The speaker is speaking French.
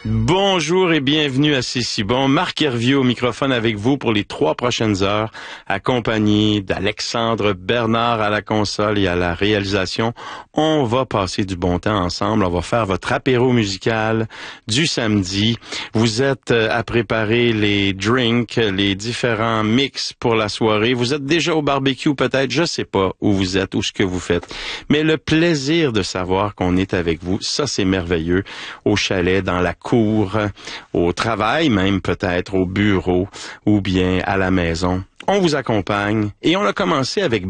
Bonjour et bienvenue à C'est si bon. Marc Hervieux au microphone avec vous pour les 3 prochaines heures, accompagné d'Alexandre Bernard à la console et à la réalisation. On va passer du bon temps ensemble. On va faire votre apéro musical du samedi. Vous êtes à préparer les drinks, les différents mix pour la soirée. Vous êtes déjà au barbecue peut-être, je sais pas où vous êtes ou ce que vous faites. Mais le plaisir de savoir qu'on est avec vous, ça c'est merveilleux. Au chalet, dans la cour, au travail même peut-être, au bureau ou bien à la maison. On vous accompagne et on a commencé avec